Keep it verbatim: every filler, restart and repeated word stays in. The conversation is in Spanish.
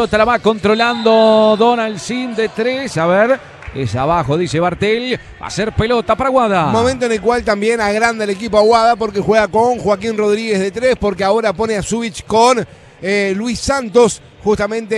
pelota la va controlando Donaldson de tres. A ver, es abajo, dice Bartel. Va a ser pelota para Aguada. Momento en el cual también agranda el equipo Aguada porque juega con Joaquín Rodríguez de tres, porque ahora pone a Zubich con eh, Luis Santos, justamente